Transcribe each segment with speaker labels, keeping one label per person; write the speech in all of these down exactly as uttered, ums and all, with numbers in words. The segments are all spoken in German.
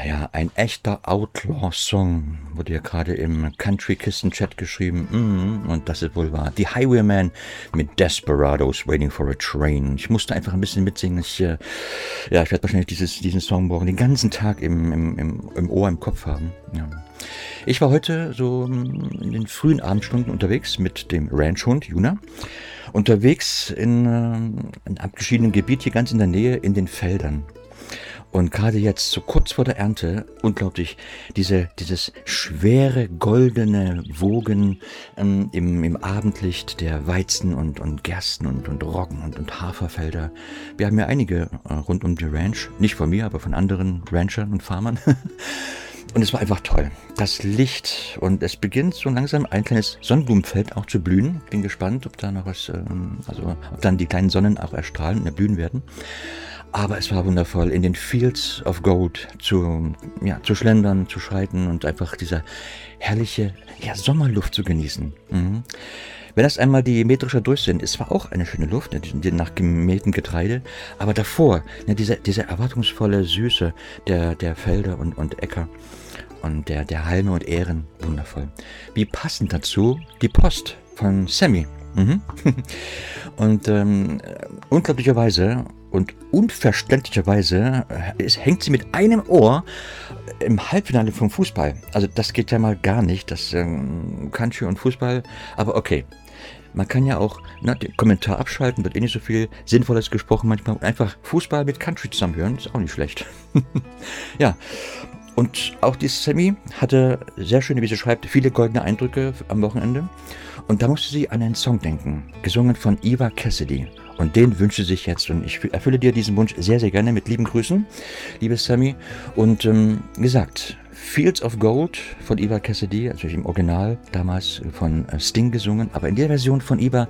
Speaker 1: Ja, ein echter Outlaw-Song, wurde ja gerade im Country-Kisten-Chat geschrieben. Mm, und das ist wohl wahr. Die Highwaymen mit Desperados Waiting for a Train. Ich musste einfach ein bisschen mitsingen. Ich, äh, ja, ich werde wahrscheinlich dieses, diesen Song morgen den ganzen Tag im, im, im, im Ohr, im Kopf haben. Ja. Ich war heute so in den frühen Abendstunden unterwegs mit dem Ranchhund Juna. Unterwegs in äh, einem abgeschiedenen Gebiet hier ganz in der Nähe in den Feldern. Und gerade jetzt, so kurz vor der Ernte, unglaublich, diese, dieses schwere, goldene Wogen ähm, im, im Abendlicht der Weizen und, und Gersten und, und Roggen und, und Haferfelder. Wir haben ja einige äh, rund um die Ranch, nicht von mir, aber von anderen Ranchern und Farmern. Und es war einfach toll. Das Licht und es beginnt so langsam ein kleines Sonnenblumenfeld auch zu blühen. Bin gespannt, ob da noch was, ähm, also ob dann die kleinen Sonnen auch erstrahlen und erblühen werden. Aber es war wundervoll, in den Fields of Gold zu, ja, zu schlendern, zu schreiten und einfach diese herrliche ja, Sommerluft zu genießen. Mhm. Wenn das einmal die metrischer durch sind, es war auch eine schöne Luft, ne, die, nach gemähtem Getreide, aber davor, ne, diese, diese erwartungsvolle Süße der, der Felder und, und Äcker und der, der Halme und Ähren, wundervoll. Wie passend dazu die Post von Sammy. Mhm. Und ähm, unglaublicherweise und unverständlicherweise äh, es hängt sie mit einem Ohr im Halbfinale vom Fußball. Also das geht ja mal gar nicht, das ähm, Country und Fußball, aber okay. Man kann ja auch na, den Kommentar abschalten, wird eh nicht so viel Sinnvolles gesprochen manchmal. Und einfach Fußball mit Country zusammenhören, ist auch nicht schlecht. Ja, und auch die Sammy hatte sehr schöne, wie sie schreibt, viele goldene Eindrücke am Wochenende. Und da musste sie an einen Song denken, gesungen von Eva Cassidy. Und den wünsche sie sich jetzt. Und ich erfülle dir diesen Wunsch sehr, sehr gerne mit lieben Grüßen, liebe Sammy. Und ähm, gesagt, Fields of Gold von Eva Cassidy, also im Original damals von Sting gesungen. Aber in der Version von Eva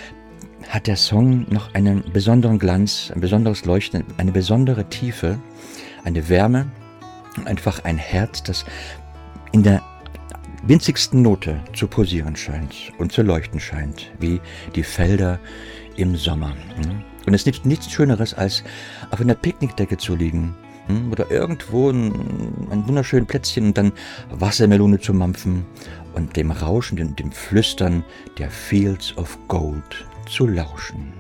Speaker 1: hat der Song noch einen besonderen Glanz, ein besonderes Leuchten, eine besondere Tiefe, eine Wärme, einfach ein Herz, das in der winzigsten Note zu pulsieren scheint und zu leuchten scheint, wie die Felder im Sommer. Und es gibt nichts Schöneres, als auf einer Picknickdecke zu liegen oder irgendwo ein, ein wunderschönes Plätzchen und dann Wassermelone zu mampfen und dem Rauschen, dem, dem Flüstern der Fields of Gold zu lauschen.